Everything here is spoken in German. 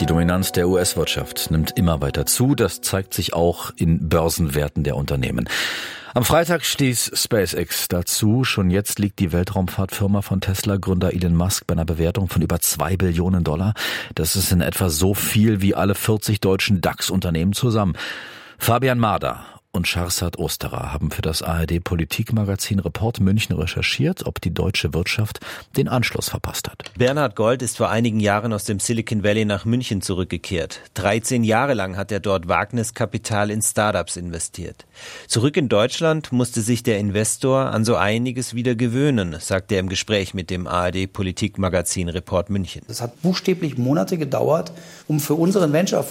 Die Dominanz der US-Wirtschaft nimmt immer weiter zu. Das zeigt sich auch in Börsenwerten der Unternehmen. Am Freitag stieß SpaceX dazu. Schon jetzt liegt die Weltraumfahrtfirma von Tesla-Gründer Elon Musk bei einer Bewertung von über $2 Billionen. Das ist in etwa so viel wie alle 40 deutschen DAX-Unternehmen zusammen. Fabian Marder und Charsad Osterer haben für das ARD-Politikmagazin Report München recherchiert, ob die deutsche Wirtschaft den Anschluss verpasst hat. Bernhard Gold ist vor einigen Jahren aus dem Silicon Valley nach München zurückgekehrt. 13 Jahre lang hat er dort Wagniskapital in Startups investiert. Zurück in Deutschland musste sich der Investor an so einiges wieder gewöhnen, sagt er im Gespräch mit dem ARD-Politikmagazin Report München. Es hat buchstäblich Monate gedauert, um für unseren Venture